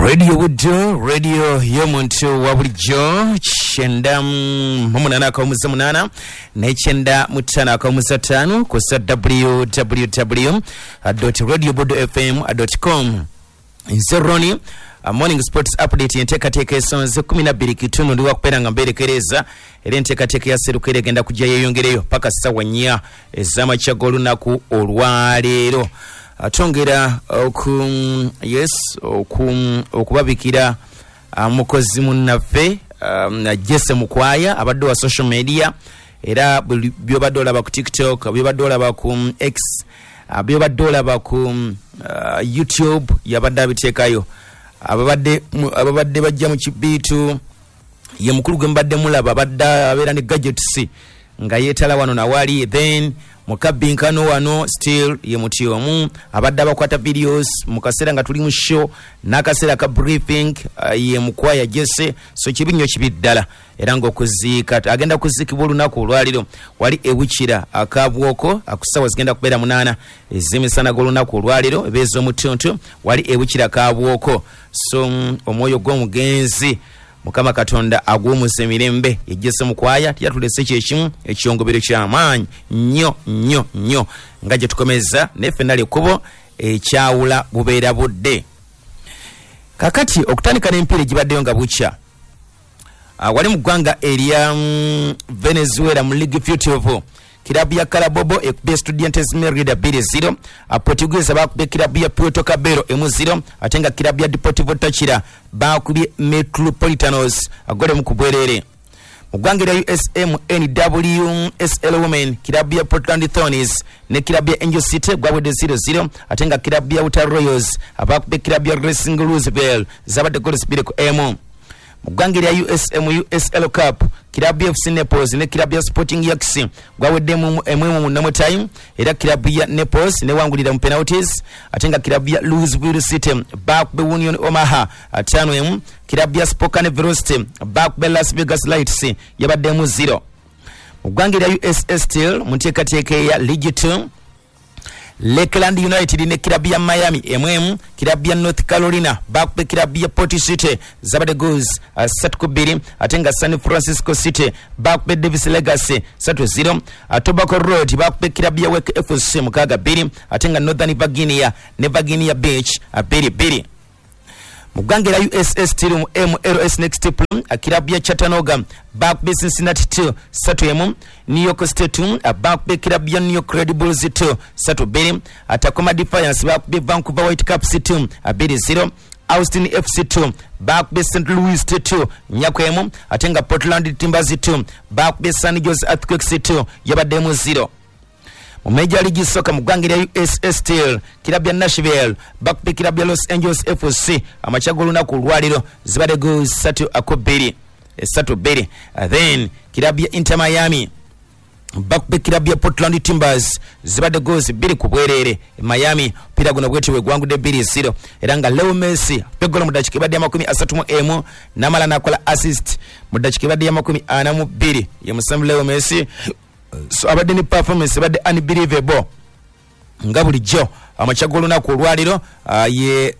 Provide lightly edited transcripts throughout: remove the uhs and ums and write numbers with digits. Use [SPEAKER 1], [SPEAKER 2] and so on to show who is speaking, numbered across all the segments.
[SPEAKER 1] Radio Wuddo, radio y'omuntu wa bulijjo, kyenda mumunana akawumuza munana n'ekyenda mu ttaano akawumuza ttaano kusa www.radiowuddofm.com. Nze Ronnie, morning sports update enteekateeka esonze 12 kitundu ndiwa kubeera nga mbeerekereza era enteekateeka ya Serukere egenda kujja yeeyongereyo paka ssaawa 4 ez'amakya g'olunaku olwaleero. Atongera okubabikira mukozi munnaffe Jesse Mukwaya abadde wa social media era byobadde olaba ku TikTok, byobadde olaba ku X, byobadde olaba ku YouTube yabadde abiteekayo. Ababadde bajja mu kibiitu ye mukulu gwe mbadde mulaba abadde abeera ne gadgets nga yeetala wano nawali, then mukabinkano wano still ye muti omu abadde abakwata videos mukasera nga tuli mu show n'akaseera ka briefing ye Mukwaya Jesse. So kibinyo kibiddala era ng'okuziika agenda kuziikibwa olunaku olwaliro wali ewikira akabwoko akusawa zigenda kubeera 8 ez'emisana g'olunaku olwaliro ebeeza omutuntu wali ewikira akabwoko. So omwoyo gw'omugenzi Mukama Katonda agwumusa emirembe ye Jesse Mukwaya yatulese kyekimu ekyongobero ky'amaanyi nnyo nga gye tukomeza neffe nali kubo ekyawula bubeera budde. Kakati okutandika n'empiira gibaddeyo nga bukya wali mu ggwanga erya Venezuela mu League Future kilabu ya Carabobo ekubye Estudiantes Merida 2-0, Portuguesa bakubye kilabu ya Puerto Cabello 1-0, atenga kilabu ya Deportivo Táchira bakubye Metropolitanos agole mu kubwerere. Mu ggwanga erya USM NWSL Women kilabu ya Portland Thorns ne kilabu ya Angel City gwabwedde 0-0, atenga kilabu ya Utah Royals abakubye kilabu ya Racing Louisville zabadde goals 2-1. Mu ggwanga erya USL Cup kilabu ya FC Naples ne kilabu ya Sporting Yaxi gwawedde mu no time era kilabu ya Naples ne wangulira mu penalties, atenga kilabu ya Louisville City bakubye Union Omaha 5-1, kilabu ya Spokane Velocity bakubye Las Vegas Lights yabadde mu 0. Mu ggwanga erya USS Steel mu nteekateeka ya League 2 Lakeland United ne kilabu ya Miami 1-1, kilabu ya North Carolina bakubye kilabu ya Port City zabadde goals 3-2, atenga San Francisco City bakubye Davis Legacy 3-0, Tobacco Road bakubye kilabu ya Wake FC 6-2, atenga Northern Virginia ne Virginia Beach 2-2. Mu ggwanga erya USS Steel mu MLS Next Plan kilabu ya Chattanooga bakubye Cincinnati 3-1, New York State bakubye kilabu ya New York Red Bulls 3-2, Tacoma Defiance bakubye Vancouver Whitecaps 2-0, Austin FC 2 bakubye St. Louis 2-1, atenga Portland Timbers 2 bakubye San Jose Earthquakes 2 yabadde mu 0. Mu Major League Soccer mu ggwanga erya USS Steel kilabu ya Nashville bakubye kilabu ya Los Angeles FC amakya g'olunaku olwaliro zibadde goals 3-2. Then kilabu ya Inter Miami bakubye kilabu ya Portland Timbers zibadde goals 2 ku bwerere. Miami pira guno bweti wegwangudde 2-0 era nga Leo Messi pegolo mu dakika ibadde ya 31 namala nakola assist mu dakika ibadde ya 42 ye musambu Leo Messi. So abadde ni performance abadde unbelievable nga bulijjo amakya g'olunaku olwaliro ye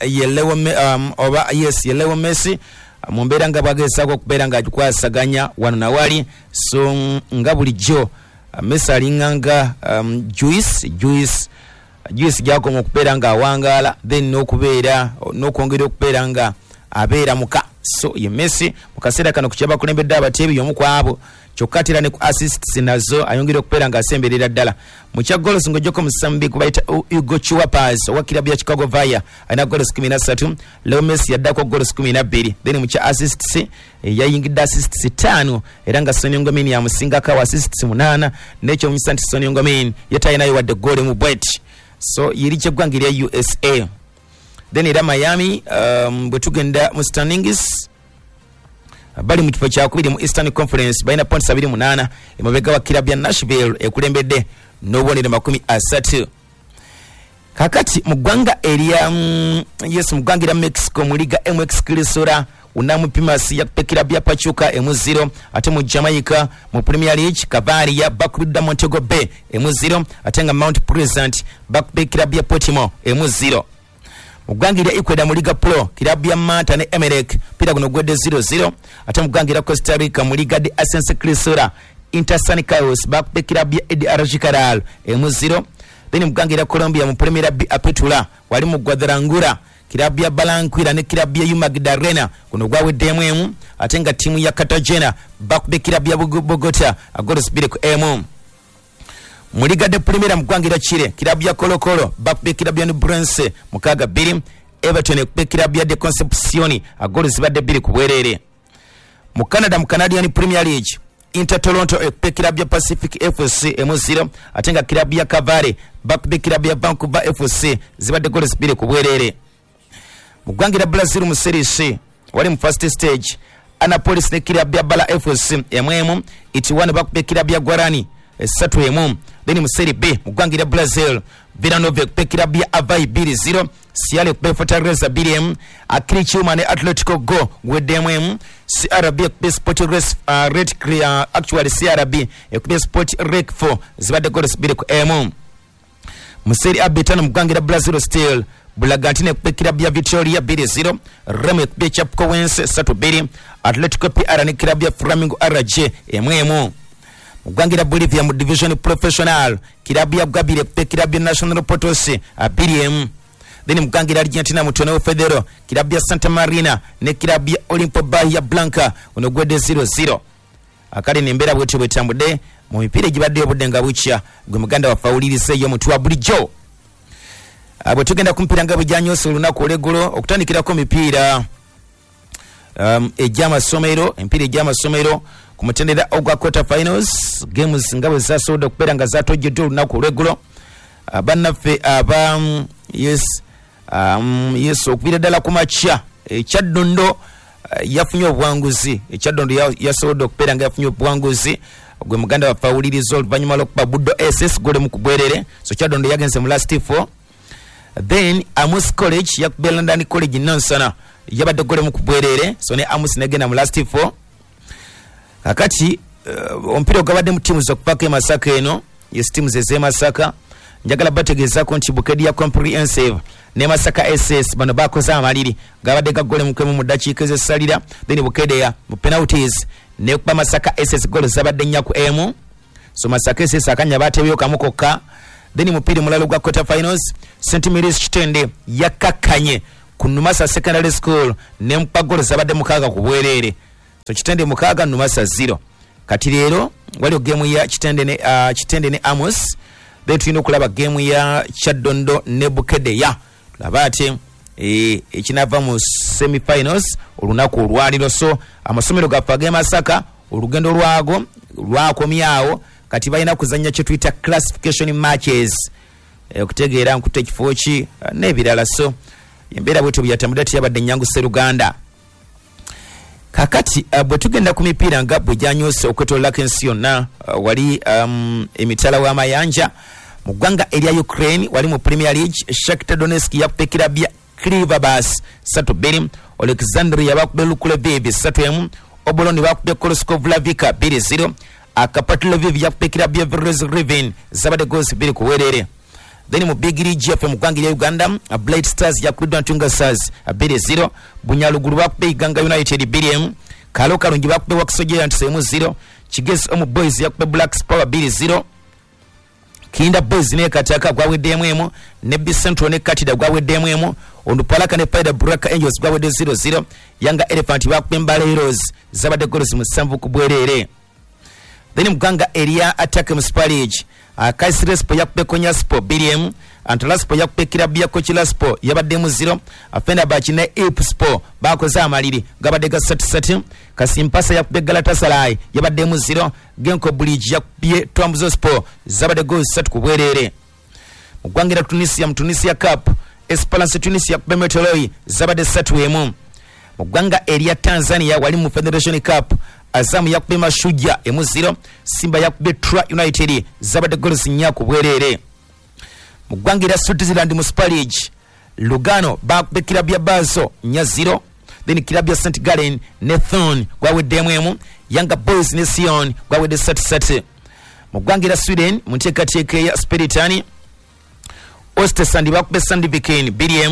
[SPEAKER 1] Leo Messi mu mbeera nga bwagezaako okubeera nga agikwasaganya wano nawali. So nga bulijjo Messi alinganga Juice gyakoma okubeera nga awangaala then n'okwongera okubeera nga abeera muka. So ye Messi mu kaseera kano kukyaba kulembedde abateebi omu kwabo kyokka atera ne ku assists nazo ayongera okubeera nga asemberera ddala. Mu kya goals ng'ojjako musambi kubayita Hugo Chuapas owa kilabu ya Chicago Fire alina goals 13, Leo Messi yaddako goals 12, then mu kya assists yayingidde assists 5 era nga Sonny Ngomin yamusingako assists 8 n'ekyo mumisa nti Sonny Ngomin yatayinayo wadde goal mu bweti. So yeri kyeggwanga erya USA. Then era Miami bwe tugenda mu standings bali mu kifo kyakubiri mu Eastern Conference balina points 28 emabega wa kilabu ya Nashville ekulembedde n'obubonero 30. Kakati mu ggwanga erya mu ggwanga erya Mexico mu Liga MX Crisora Unamu Pimas yakubye kilabu ya Pachuca 1-0, ate mu Jamaica mu Premier League Cavaria bakubidde Montego Bay 1-0, ate nga Mount Pleasant bakubye kilabu ya Portimao 1-0. Mugwangira Ecuador mu Liga Pro kilabu ya Manta ne Emelec pira guno gwedde 0-0 ate mugwangira Costa Rica mu Liga de Ascenso Crisora Intersani Chaos bakube kilabu ya Edi Arajicaral 0. Then mugwangira Colombia mu Primera B Apetula wali mu Guadalajara kilabu ya Balanquira ne kilabu ya Magdalena guno gwaweddemu emu ate nga timu ya Cartagena bakube kilabu ya Bogota agolos 2-1. Mu Liga de Primera mugwangira Chile kilabu ya Colo Colo bakube kilabu ya Nubrense 6-2. Everton ekube kilabu ya De Concepcion agolos 2-2 mu Canada mu Canadian Premier League Inter Toronto ekube kilabu ya Pacific FC 0 ate nga kilabu ya Cavale bakube kilabu ya Vancouver FC zibadde goals 2-2. Mugwangira Brazil mu Serie C wali mu first stage Anapolis ne kilabu ya Bala FC 1-1 Itiwana bakube kilabu ya Guarani 3-1. Then mu Serie B mugwangira Brazil Villanova ekube kilabu ya Avaí 2-0 Ciale ekube Fortaleza 2-1 Acrichuma ne Atletico Go gwedemu CRB ekube Sport Red Clear actually CRB ekube Sport Rec 4 zibadde goals 2-1. mu Serie A betano mugwangira Brazil Steel Bragantino ekube kilabu ya Vitória 2-0 Remo ekube Chapecoense 3-2 Atletico PR ne kilabu ya Flamengo RJ 1-1. mugwangira Bolivia mu Division Professional kilabu ya Gabire ekube kilabu ya Nacional Potosí 2-1. Then mugwangira Argentina mu Torneo Federal kilabu ya Santa Marina ne kilabu ya Olimpo Bahia Blanca unogwedde 0-0. akali nembera bwete bwetambude mu mipira gibadde obudde nga bucha gwe muganda wa faulirize yo mutwa bulijjo. Abo tugenda kumpira nga bujanyose olunaku olegolo okutandikirako mipira ejama somero empira ejama somero ku mutendera ogwa quarter finals games ngawe zasoda okubera nga zatojjedde olunaku olegolo abannaffe aba yes okubira ddala ku macha ekyaddondo yafunye obwanguzi ekyaddondo yasoda okubera nga yafunye obwanguzi gwe muganda wa faulirize oluvannyuma lw'okuba buddo SS gole mu kubwerere so kyaddondo yagenze mu last 4. Then Amos College yakubye London College Nansana yabadde gole mu kubwerere so ne Amos negenda mu last 4. Kakati ompira ogabadde mu timu zokupaka e Masaka eno yes timu zeze Masaka njagala bategezaako nti Bukedia Comprehensive ne Masaka SS bano bakoze amaliri gabadde gagole mu kwemu mu dakiika ez'essalira then Bukedia mu penalties ne kuba Masaka SS gole zabadde nnyaku emu so Masaka SS akanya batebyo kamukokka. Then mupiri mulalo gwa quarter finals St. Mary's Kitende yakakanye ku Numasa Secondary School ne mpagolo zabadde mukaga ku bwerere so Kitende mukaga Numasa 0. kati leero wali game ya Kitende ne Amos betulina okulaba game ya Kyaddondo ne Bukedeya labate ekinava mu semi finals olunaku olwaliro so amasomero gafa game Masaka olugendo lwago lwakomyawo kati bayina kuzanya kye tuyita classification matches okutegeera nkute kifo ki n'ebirala so embeera bwetu byatambudde tiyabadde nnyangu Sseruganda. Kakati bwe tugenda ku mipiira nga bwe gyanyuse okwetoolako ensi yonna wali emitala w'amayanja mu ggwanga erya Ukraine wali mu Premier League Shakhtar Donetsk yakuba kilabu ya Krivabas 3-2 Alexandria bakubye Lukuleviv 3-1 Oboloni bakubye Koroskov Lavika 2-0 Akapati Lviv yakuba kilabu ya Veres Riven zabadde goals 2-2. Then mu Big League FM mugwangi ya Uganda Blight Stars yakubidwa Ntunga Stars 2-0 Bunyaluguru bakubye Iganga United 2-1 Kalo Kalungi bakubye Wakiso Giants 0 Kigezi Omu Boys yakubye Blacks Power 2-0 Kinda Boys ne Kataka gwaweddemu emu ne B Central ne Katida gwaweddemu emu Ondupalaka ne Paida Braka Angels gwawedde 0-0 Yanga Elephant bakubye Mbale Heroes zabadde goals 7 ku bwerere. Then muganga area attack mu Super League Kaisirespo yakubye Konya Sport 2-1 Antalaspo yakubye kilabu ya Kochilaspo yabadde mu 0 Fenerbahce ne Ip Sport bakoze amaliri gabadde ga 3-3 Kasimpasa yakubye Galatasaray yabadde mu 0 Genko Bridge yakubye Twambuzo Sport zabadde goals 3 ku bwerere. Mugwangira Tunisia mu Tunisia Cup Esperance Tunisia yakubye Meteoroi zabadde 3-1. Mugwanga area Tanzania wali mu Federation Cup Azam yakubye Mashujaa 0 Simba yakubye Tra United zabadde goals 4 ku bwerere. Mugwangira Switzerland mu Super League Lugano bakubye kilabu ya Basel 0 then kilabu ya St. Gallen ne Thorn gwaweddemu emu Yanga Boys ne Sion gwawedde 3-3. Mugwangira Sweden mu nteekateeka ya Spiritani Ostersund bakubye Sandviken 2-1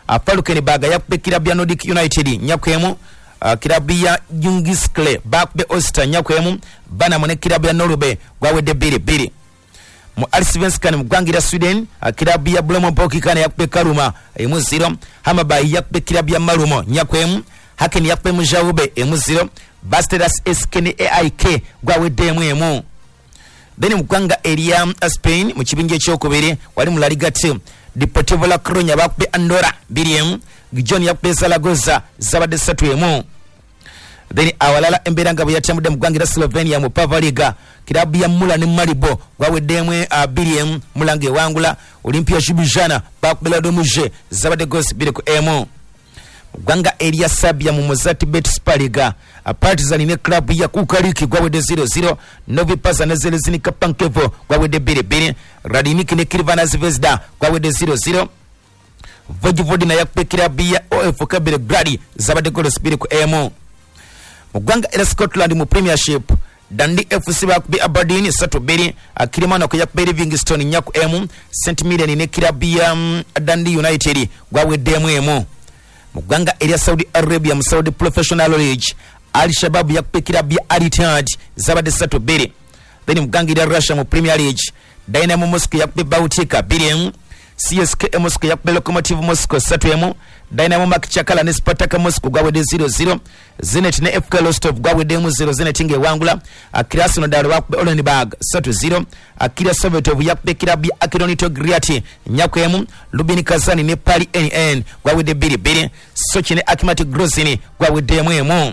[SPEAKER 1] Falukenberg yakube kirabu ya Nordic United nyakwemu kirabu ya Jungiskle bakube Oster nyakwemu bana mune kirabu ya Norube gwawedde 2-2 mu Allsvenskan mu gwangira Sweden kirabu ya Blombock kana yakube Karuma 1-0 Hammarby yakube kirabu ya Marumo nyakwemu Haken yakube Mujaube 1-0 Basteras Eskene AIK gwawedde 1-1 Then mu gwanga area Spain mu kibinja ekyokubiri wali mu La Liga 2 Deportivo La Coruña bakube Andorra 2-1 Gijon yakube Zaragoza zabadde 3-1 Then awalala embera nga bweyatambudde mu gwangira Slovenia mu Pavaliga kirabu ya Mula ne Maribo gwawedde 2-1 Mulange wangula Olimpia Ljubljana bakube Radomuje zabadde goals 2-1 Gwanga area Serbia mu Mozart Bet Spaliga Partizan ne club ya Kukariki gwawedde 0-0 Novi Pazan ne Zeleznik Pankevo gwawedde 2-2 Radnik ne Crvena Zvezda gwawedde 0-0 Vojvodina yakube club ya OFK Belgrade zabadde goals 2-1 mu gwanga era Scotland mu Premiership Dundee FC bakube Aberdeen 3-2 Kilmarnock yakube Livingston nyaku 1 St Mirren ne club ya Dundee United gwawedde 1-1 mu gwanga area Saudi Arabia mu Saudi Professional League Al Shabab yakube kirabu ya Al Ittihad zabadde 3-2 Then mu gwanga area Russia mu Premier League Dynamo Moscow yakube Bautika 2-1 CSKA Moscow yakube Lokomotiv Moscow 3-1 Dynamo Makchakala ne Spartak Moscow gwawedde 0-0 Zenit ne FK Rostov gwawedde 1-0 Zenit nge wangula Krasnodar yakube Olenburg 3-0 Akira Sovetov yakube kirabu ya Akhrodite Griati nyaku 1 Lubin Kazan ne Pali NN gwawedde 2-2 Sochi ne Akhmat Grozny gwawedde 1-1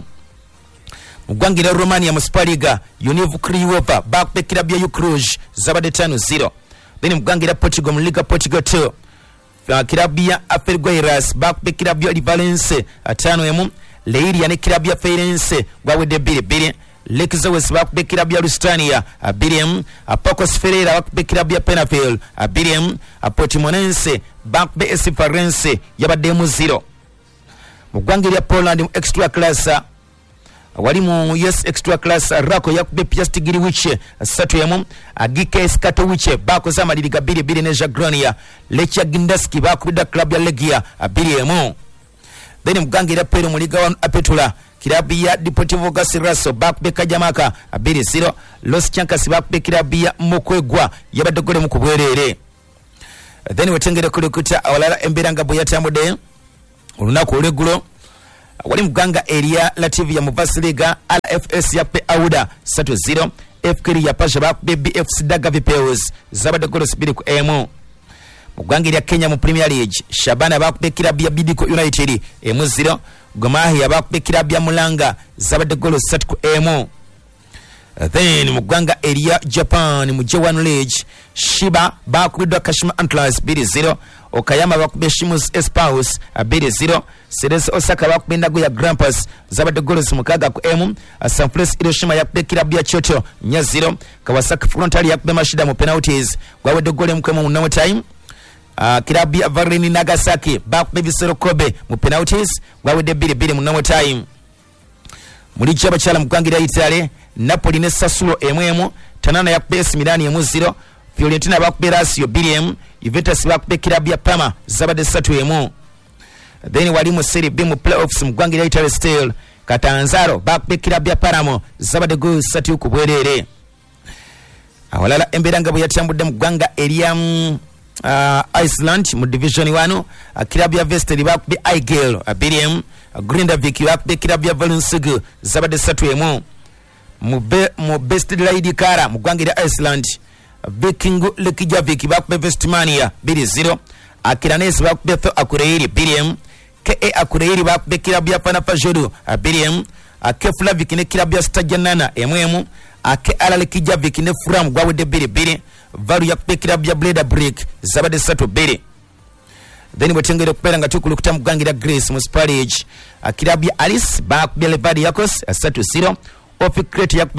[SPEAKER 1] mu gwangira Romania mu Spaliga Univ Craiova bakube kirabu ya Ucluj zabadde 5-0 Then mu gwangira Portugal mu Liga Portugal 2 kirabu ya Afergueiras bakube kirabu ya Valence 5-1 Leiria ne kirabu ya Feirense gwawedde 2-2 Lexowes bakube kirabu ya Lusitania 2-1 Pacos Ferreira bakube kirabu ya Penafiel 2-1 Portimonense bakube Esperance yabadde 1-0 mu gwangira Poland mu extra class wali mu US extra class Rako yakube Piast Gliwice 3-1 GKS Katowice bakoze amaliriga 2-2 ne Jagiellonia Lechia Gdańsk bakubida club ya Legia 2-1 Then mu gwangira Peru mu Liga 1 Apetula kirabu ya Deportivo Garcilaso bakube Kajamaka 2-0 Los Chancas bakube kirabu ya Mokwegwa yabadde gole mu kubwerere Then wetengere kulikuta awalala emberanga boyatambude olunaku olweggulo wali mu ganga area Latvia mu Vasiliga LFS yakube Auda 3-0 FK ya Pasha bakube BFC Daga Vipers zabadde goals 2-1 mu ganga area Kenya mu Premier League Shabana bakube kirabu ya Bidco United 1-0 Gor Mahia bakube kirabu ya Mulanga zabadde goals 3-1 Then mu ganga area Japan mu J1 League Shiba bakubidwa Kashima Antlers 2-0 Okayama bakube Shimus Espouse 2-0 Ceres Osaka bakube Nagoya Grampus zabadde goals 6-1 Sanfrecce Hiroshima yakube kirabu ya Kyoto 0 Kawasaki Frontale yakube Mashida mu penalties gwawedde gole mkwemu mu no time kirabu ya Varini Nagasaki bakube Visoro Kobe mu penalties gwawedde 2-2 mu no time muri kyabachala mu gwangira Italy Napoli ne Sassuolo 1-1 Tanana yakube AC Milan 1-0 Fiorentina bakube Lazio 2-1 Juventus bakube kirabu ya Parma zabadde 3-1 Then wali mu Serie B mu playoffs mu gwangira Italy still Catanzaro bakube kirabu ya Palermo zabadde goals 3 ku bwerere awalala emberanga bweyatambudde mu gwanga area Iceland mu division 1 kirabu ya Vesteri bakube Aigel 2-1 Grindavik bakube kirabu ya Valensiga zabadde 3-1 mu Best Lady Kara mu gwangira Iceland Viking Reykjavik bakube Vestmania 2-0 Akiranes bakube Tho Akureyri 2-1 KA Akureyri bakube kirabu ya Panafajoro 2-1 Keflavik ne kirabu ya Stajanana 1-1 Ala Reykjavik ne Fram gwawedde 2-2 Varu yakube kirabu ya Bleda Brick zabadde 3-2 Then bwetengere okupera nga tukulukuta mu gwangira Greece mu Spalage kirabu ya Alice bakube Levadiakos 3-0 Ophicrate yakube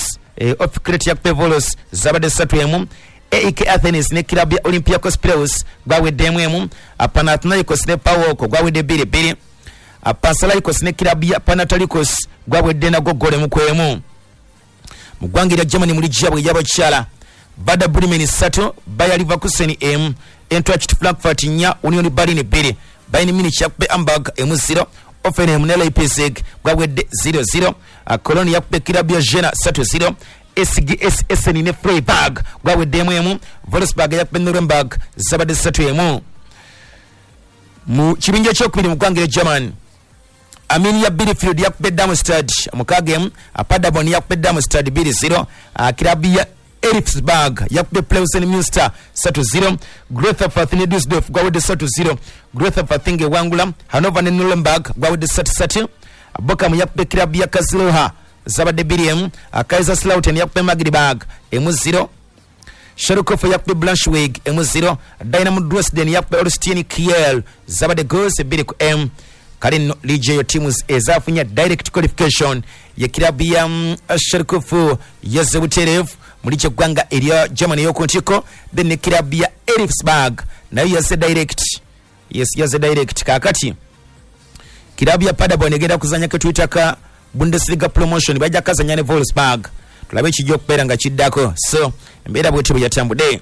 [SPEAKER 1] Volos zabadde 3-1 AEK Athens ne kirabu ya Olympiacos Piraeus gwawedde 1-1 Panathinaikos ne PAOK gwawedde 2-2 Pansalaikos ne kirabu ya Panathinaikos gwawedde nago gole mu kwemu mu gwangira Germany muri jabwe y'abakyala Bada Bremen 3 Bayer Leverkusen M Eintracht Frankfurt 4 Union Berlin 2 Bayern Munich yakube Hamburg emu 0 Offenheim ne Leipzig gwawedde 0-0 Cologne yakube Kirabia Jena 3-0 SGS Essen ne Freiburg gwawedde emu Wolfsburg yakube Nuremberg zabadde 3-1 mu kibinja kyokubiri mu ggwanga German Arminia Bielefeld yakube Darmstadt mukagem Paderborn yakube Darmstadt 2-0 Kirabia Elfsberg yakube Plzeň Münster 3-0 Greuther Fürth Düsseldorf gwawedde 3-0 Greuther Fürth wangula Hannover ne Nuremberg gwawedde 3-3 Bochum yakube Kirabia Karlsruhe zabadde 2-1 Kaiserslautern yakube Magdeburg 1-0 Schalke yakube Braunschweig 1-0 Dynamo Dresden yakube Holstein Kiel zabadde goals 2-1 kale no lijeyo teams ezafunya direct qualification ya Kirabia Schalke yaze buterevu muri cyo gwanga area Germany yokontiko then Kirabia Elfsberg nayo yaze direct kakati Kirabia Paderborn egenda kuzanya ke twitaka Bundesliga promotion bajja kazanya ne Wolfsburg tulabe kijjo kupera nga kiddako so embeera bwetyo yatambude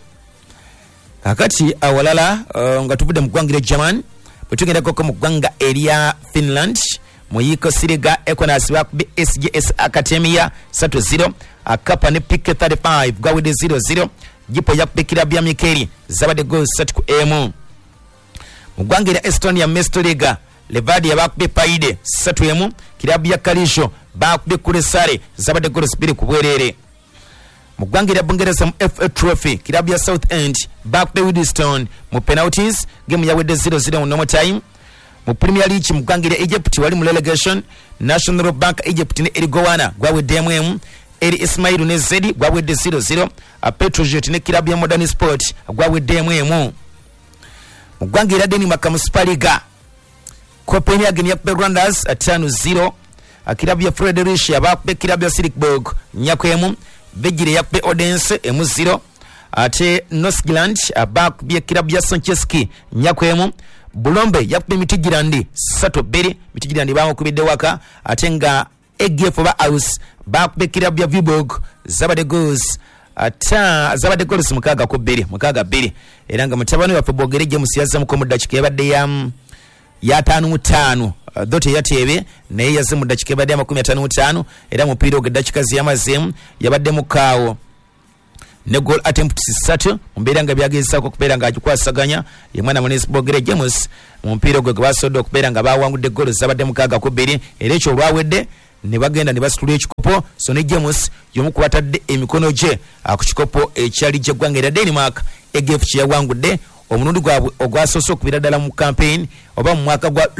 [SPEAKER 1] kakati awalala nga tuvude mu gwanga German bwetugenda koko mu gwanga area Finland Muyiko Siriga Econas bakube SGS Academia 3-0 Akapa ne Pique 35 gwawede 0-0 Jipo yakube Kirabia Mikeli zabade goals 3-1 mu gwanga Estonia Mestoliga Levadia bakube Paide 3-1 Kirabia Kalisho bakube Kuresare zabade goals 2-2 mu gwanga Bungereza mu FA Trophy Kirabia Southend bakube Widestone mu penalties game yawede 0-0 no more time mu Premier League mu gwanga Egypt wali mu relegation National Bank Egypt ne Erigowana gwawede mwemu Eri Ismail ne Zedi gwawede 0-0 Petrojet ne Kirabia Modern Sport gwawede mwemu mu gwanga Denmark mu Super Liga Copenhagen yakube Randers 5-0 Kirabia Fredericia bakube Kirabia Silkeborg nyakwemu Begire yakube Odense 0 ate Northland bakube Kirabia Sancheski nyakwemu Bulombe yakube Mitigirandi 3-2 Mitigirandi bamukubidde waka ate nga EGF ba Aus bakube Kirabia Viborg zabade goals zabade goals mukaga 2 era nga mutabani wa Bogere James yazza mu dakika yabadde ya 5 dote yatebe naye yazze mu dakika yabadde 55 era mu piro ge dakika ziyamazemu yabadde mukawo ne goal attempts 3 mbeera nga byagezesa ko kupera nga ajikwasaganya ye mwana munesi Bogere James mu mpiro gwe basodo kupera nga bawangudde goal zabadde mukaga 2 era ekyo lwawedde ne bagenda ne basitula ekikopo so ne James yomu kubatadde emikono je ku kikopo ekyali je gwanga Denmark EGF kyawangudde omunundi gwabwe ogwasoso kubira dala mu campaign oba mu mwaka gwa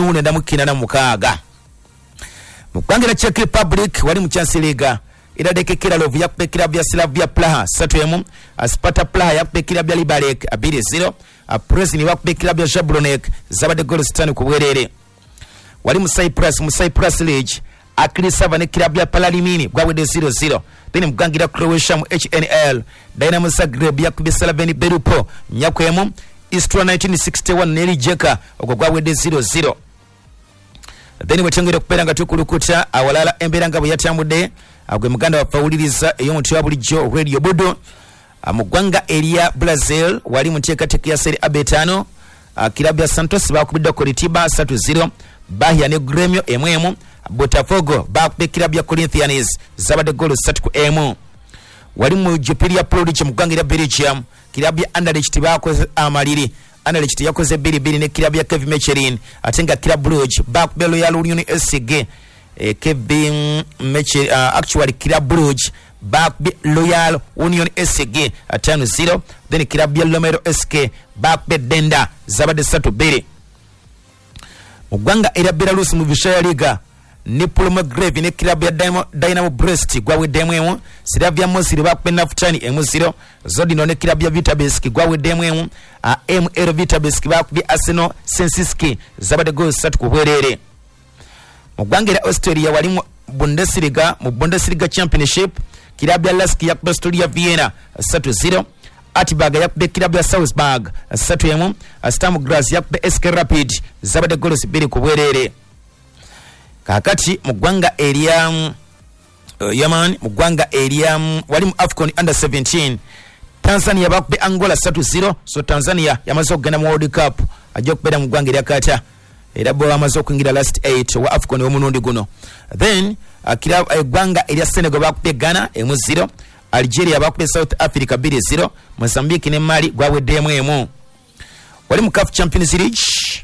[SPEAKER 1] 1996 mu gwanga Czech Republic wali mu Champions League Iradeke Kiralov yakube Kirabia Slavia Praha 3-1 Sparta Praha yakube Kirabia Liberec 2-0 Plzeň yakube Kirabia Jablonek zabade goals 5 kubwerere wali mu Cyprus League Akrisava ne Kirabia Palalimini gwawede 0-0 then mugwangira Croatia mu HNL Dynamo Zagreb yakube Slaven Belupo nyakwemu Istra 1961 ne Rijeka ogwawede 0-0 then wetengere kupera nga tukulukuta awalala embera nga byatambude agwe muganda wafawuliriza ey'omuti wa bulijjo Radio Bodo mu gwanga eria Brazil wali mu nteekateeka ya Serie A B5 Kirabia Santos bakubidde Coritiba 3-0 Bahia ne Grêmio 1-1 Botafogo bakube Kirabia Corinthians zabade goals 3-1 wali mu Jupiler Pro League mu gwanga Belgium Kirabia Anderlecht bakoze amaliri Anderlecht yakoze 2-2 ne Kirabia Kevin Mechelin atenga Club Brugge bakube Royal Union SG Kevin Mechelin actually Club Brugge bakube Royal Union SG 5-0 then Kirabia Lomero SK bakube Denda zabade 3-2 mu gwanga era Belarus mu Vishaya Liga Nipolo Grave ne Kirabia Dynamo Brest gwawedde mwemu Slavia Mosiri bakube Naftani 1-0 Zodino ne Kirabia Vitabesk gwawedde mwemu ML Vitabesk bakube Arsenal Sensiski zabade goals 3 kubwerere mu gwanga Australia wali mu Bundesliga Championship Kirabia Lask yakube Storia Vienna 3-0 Atibaga yakube Kirabia Salzburg 3-1 Sturm Graz yakube SK Rapid zabade goals 2 kubwerere kakati mu gwanga eria Yaman mu gwanga eria wali mu Afcon under 17 Tanzania bakube Angola 3-0. So Tanzania yamaze okugenda mu World Cup ajja okubeera mu ggwanga erya Qatar era bo bamaze okwingira last 8 wa AFCON w'omulundi guno. Then eggwanga erya Senegal bakube Ghana 1-0. Algeria bakube South Africa 2-0. Mozambique ne Mali gwaweddeemu 1. Wali mu CAF Champions League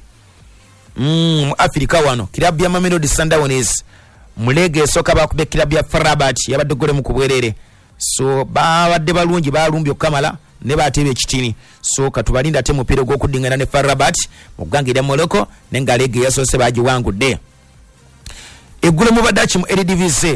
[SPEAKER 1] mu Africa wano kilabu ya Mamelodi Sundowns mulege esooka bakube kilabu ya FAR Rabat yabadde gole mu kubwerere. So babadde balungi balumbye okamala ne batebe ekitini. So katubalinda ate mupiira gw'okudingana ne FAR Rabat mu ggwanga erya Morocco nenga lege yasoose bagiwangudde. Eggulo mu badachi mu Eredivisie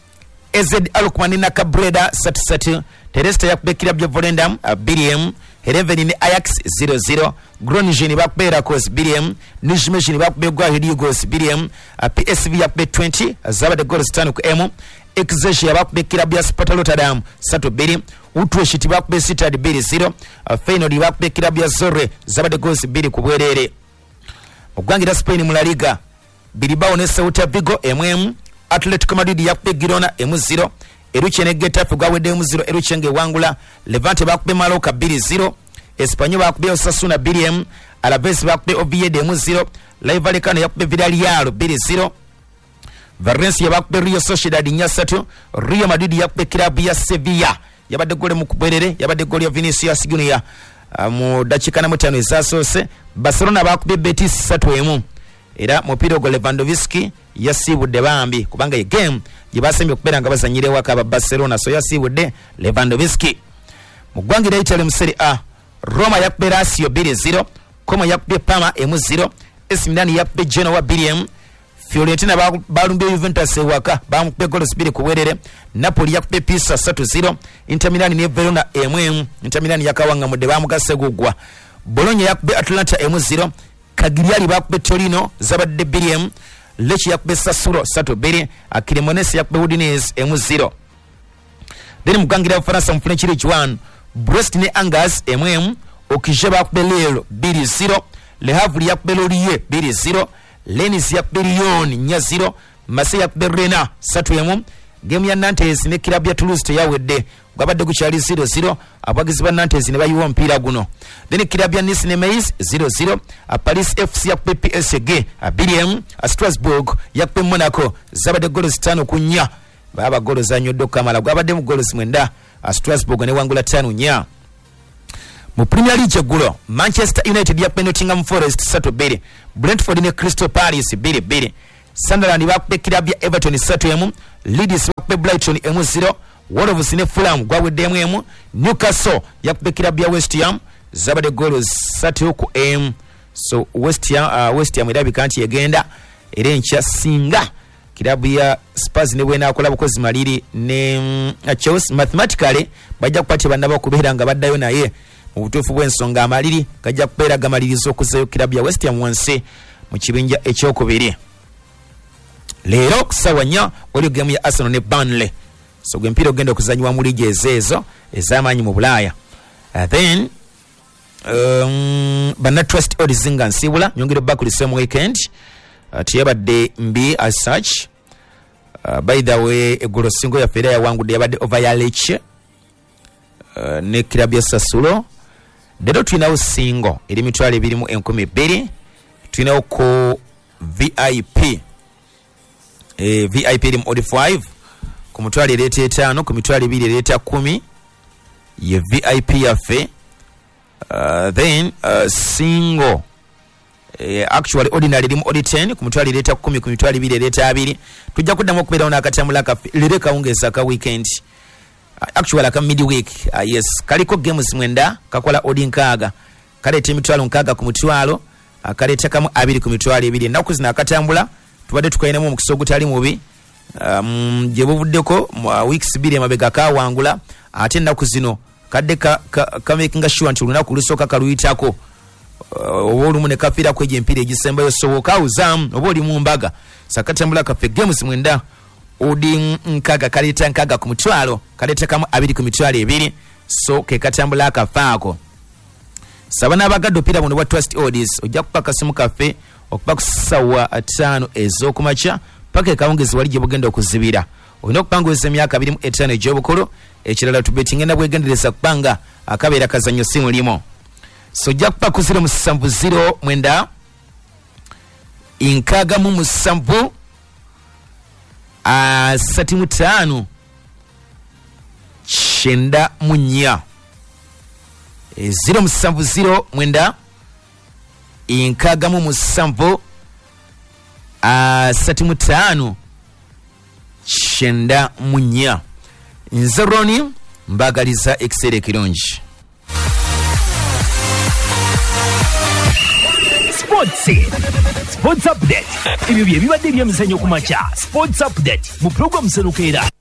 [SPEAKER 1] AZ Alkmaar na Cabrera 3-3. Teresta yakube kilabu ya Volendam 2-1. Herenveni ne Ajax 0-0. Groningen bakube Rakos 2-1. Nijmegen bakube Gwahidi Eagles 2-1. PSV yakube 20 zabade goals 5-1. Excelsior bakube kilabu ya Sparta Rotterdam 3-2. Utrecht bakube Stade 2-0. Feyenoord bakube kilabu ya Zorre zabade goals 2 ku bwerere. Ogwangira Spain mu La Liga Bilbao ne Celta Vigo 1-1. Atletico Madrid yakube Girona 1-0. Eruche ne Getafe gwawedde 1-0. Eruche nge wangula. Levante bakube Mallorca 2-0. Espanyol bakube Osasuna 2-1. Alaves bakube Oviedo 1-0. Rayo Vallecano yakube Villarreal 2-0. Valencia bakube Real Sociedad 3. Real Madrid yakube kilabu ya Sevilla yabadde gole mu kubwerere yabadde gole ya Vinicius Junior mu dakika na 5 ezasoose. Barcelona bakube Betis 3-1. Era mupiira ogwo Lewandowski yasiibudde bambi kubanga ye game gye basembye okubeera nga bazanyire waka aba Barcelona. So yasiibudde Lewandowski. Mu ggwanga erya Italy mu Serie A Roma yakube Lazio 2-0. Como yakube Parma 1-0. AC Milan yakube Genoa 2-1. Fiorentina balumbye Juventus ewaka bamukube goals 2 ku bwerere. Napoli yakube Pisa 3-0. Inter Milan ne Verona 1-1. Inter Milan yakawangamudde bamugase guggwa. Bologna yakube Atalanta 1-0. Cagliari bakube Torino zabadde 2-1. Lecce yakube Sassuolo 3-2. Cremonese yakube Udinese 1-0. Then mugangira wa Faransa mu French League 1 Brest ne Angers 1-1. Okije bakube Lille 2-0. Le Havre yakube Lorient 2-0. Lens yakube Lyon 0. Marseille yakube Rennes 3-1. Game ya Nantes ne kilabu ya Toulouse teyawedde gwabadde gukyali 0-0. Abagizi ba Nantes ne bayiwa omupiira guno. Then kilabu ya Nice ne Metz 0-0. Paris FC yakube PSG 2-1. Strasbourg yakube Monaco zabadde goals 5-4. Baba goals zanyodde okamala gwabadde mu goals 9. Strasbourg ne wangula 5-4. Mu Premier League eggulo Manchester United yakube Nottingham Forest 3-2. Brentford ne Crystal Palace 2-2. Sunderland bakube kilabu ya Everton 3-1. Leeds bakube Brighton 1-0. Wolves ne Fulham gwawedde 1-1. Newcastle yakube kilabu ya West Ham zabadde goals 3-1. So West Ham erabika nti egenda era enkya singa kilabu ya Spurs ne bwena akola bukozi maliri ne Chelsea mathematically bajja kupatya bannaba okubeera nga baddayo naye mu butuufu bw'ensonga amaliri gajja kubeera gamaliriza okuzayo kilabu ya West Ham wansi mu kibinja ekyokubiri. Leero kusawa 4 waliyo game ya Arsenal ne Burnley. So gwe mpira ogenda okuzanywa mu ligi ezo ez'amaanyi mu Bulaaya. Then Bana Trust odds nga nsibula nyongere back to same weekend. Tiyabadde mbi as such. By the way egolo singo ya fera ya wangu yabadde over ya Lecce ne kilabu ya Sassuolo. Dero tulinawo singo eri mitwalo 2,200. Tulinawo ko VIP. VIP eri mu odd 5 ku mutwalo ereta 5 ku mitwalo 2 ereta 10 ye VIP yaffe. Then single actually ordinary eri mu odd 10 ku mutwalo ereta 10 ku mitwalo 2 ereta 2. Tujja kuddamu okubeerawo n'akatambula kaffe lere kawungeeza ka weekend actually aka midweek. Yes kaliko games 9 kakola odd 6 kaleeta emitwalo 6 ku mutwalo akaleeta kamu 2 ku mitwalo 2. Ennaku zino akatambula tubadde tukalinamu omukisa ogutali mubi gye buvuddeko weeks 2 emabega kawangula ate ennaku zino kadde kamakinga sure nti olunaku lusooka kaluyitako oba olumu ne kafiirako egyo empiira egisembayo soboka awuzaamu oba oli mu mbaga. Sakatambula kaffe games 9 odi 6 kaleeta 6 ku mutwalo kaleeta kamu 2 ku mitwalo 2. So ke katambula akafaako saba n'abagadde opiira buno bwa Trust Odds ojja kupa akasimu kaffe okuba ku ssaawa 5 ez'okumakya paka ekawungezi wali gye bugenda okuzibira olina okupanguza emyaka 25 egy'obukulu. Ekirala tubetinga na bwegendereza kubanga akabeera kazanyo si mulimo. So jja kupa ku 0709 nkagamu musanvu 35 94 0709 nkagamu musanvu 35 94. Nze Roni mbagaliza ekiseera ekirungi.
[SPEAKER 2] Sports Update. Ebyo bye bibadde by'emizannyo ku makya. Sports Update mu program Senukeera.